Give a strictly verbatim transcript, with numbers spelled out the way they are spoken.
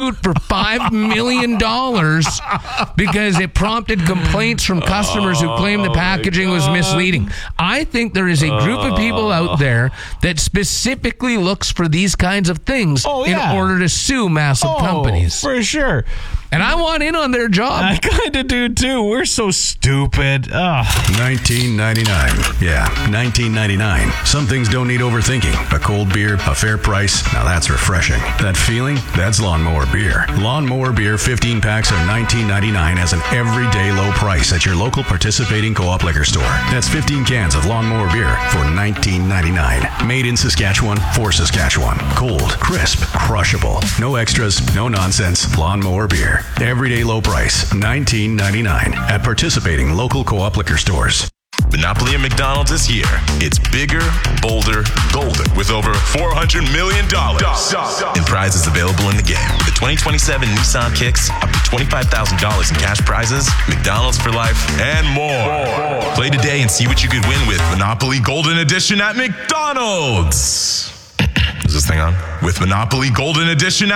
sued for five million dollars because it prompted complaints from customers who claimed the packaging was misleading. I think there is a group of people out there that specifically looks for these kinds of things oh, yeah. in order to sue massive oh, companies. For sure. And I want in on their job. I kind of do, too. We're so stupid. Ugh. nineteen ninety-nine. Yeah, nineteen ninety-nine. Some things don't need overthinking. A cold beer, a fair price. Now that's refreshing. That feeling? That's Lawnmower Beer. Lawnmower Beer fifteen packs are nineteen ninety-nine as an everyday low price at your local participating co-op liquor store. That's fifteen cans of Lawnmower Beer for nineteen ninety-nine. Made in Saskatchewan for Saskatchewan. Cold, crisp, crushable. No extras, no nonsense. Lawnmower Beer. Everyday low price, nineteen ninety-nine at participating local co-op liquor stores. Monopoly at McDonald's is here. It's bigger, bolder, golden with over four hundred million dollars in prizes available in the game. The twenty twenty-seven Nissan Kicks, up to twenty-five thousand dollars in cash prizes, McDonald's for life, and more. Play today and see what you could win with Monopoly Golden Edition at McDonald's. Is this thing on? With Monopoly Golden Edition at